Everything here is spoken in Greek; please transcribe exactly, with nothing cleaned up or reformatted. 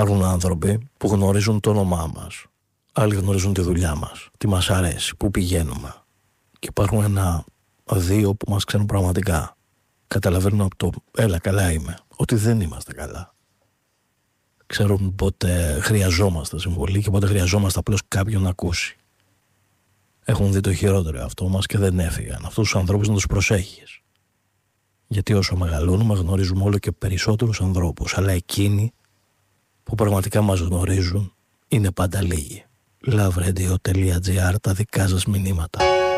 Υπάρχουν άνθρωποι που γνωρίζουν το όνομά μας. Άλλοι γνωρίζουν τη δουλειά μας, τι μας αρέσει, πού πηγαίνουμε. Και υπάρχουν ένα, δύο που μας ξέρουν πραγματικά. Καταλαβαίνουν από το «έλα καλά είμαι» ότι δεν είμαστε καλά. Ξέρουν πότε χρειαζόμαστε συμβολή και πότε χρειαζόμαστε απλώς κάποιον να ακούσει. Έχουν δει το χειρότερο αυτό μας και δεν έφυγαν. Αυτούς τους ανθρώπους να τους προσέχεις. Γιατί όσο μεγαλώνουμε γνωρίζουμε όλο και περισσότερους ανθρώπους, αλλά εκείνοι που πραγματικά μας γνωρίζουν είναι πάντα λίγοι. loveradio.gr, τα δικά σας μηνύματα.